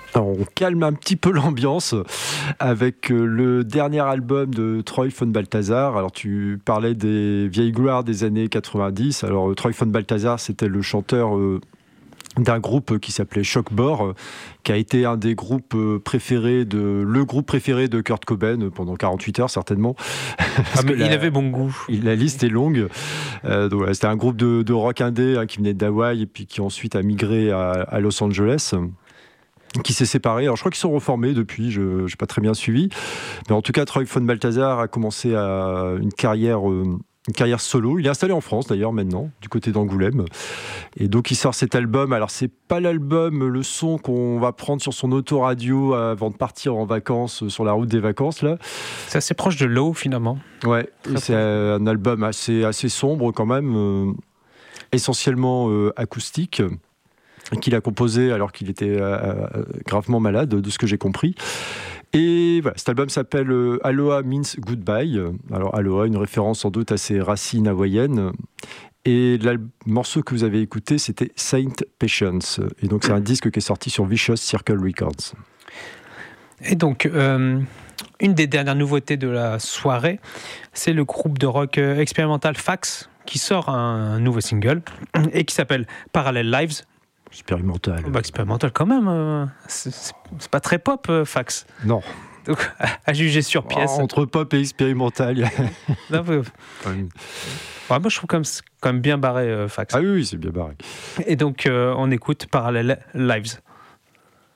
Alors, on calme un petit peu l'ambiance avec le dernier album de Troy von Balthazar. Alors, tu parlais des vieilles gloires des années 90. Alors, Troy von Balthazar, c'était le chanteur d'un groupe qui s'appelait Shockbore, qui a été un des groupes préférés le groupe préféré de Kurt Cobain pendant 48 heures certainement. Mais il avait bon goût. La liste est longue. Donc, voilà, c'était un groupe de rock indé qui venait d'Hawaï et puis qui ensuite a migré à Los Angeles, qui s'est séparé. Alors je crois qu'ils sont reformés depuis, je n'ai pas très bien suivi. Mais en tout cas, Troy von Balthazar a commencé une carrière solo. Il est installé en France d'ailleurs maintenant, du côté d'Angoulême. Et donc il sort cet album. Alors c'est pas le son qu'on va prendre sur son autoradio avant de partir en vacances, sur la route des vacances là. C'est assez proche de Low finalement. Ouais, et c'est un album assez sombre quand même, essentiellement acoustique, qu'il a composé alors qu'il était gravement malade, de ce que j'ai compris. Et voilà, cet album s'appelle Aloha Means Goodbye. Alors Aloha, une référence sans doute à ses racines hawaïennes. Et le morceau que vous avez écouté, c'était Saint Patience. Et donc c'est un disque qui est sorti sur Vicious Circle Records. Et donc, une des dernières nouveautés de la soirée, c'est le groupe de rock expérimental Fax qui sort un nouveau single et qui s'appelle Parallel Lives. Expérimental. Expérimental quand même. C'est pas très pop, Fax. Non. Donc, à juger sur pièce. Entre pop et expérimental. Non, moi, je trouve quand même bien barré, Fax. Ah oui, c'est bien barré. Et donc, on écoute Parallel Lives.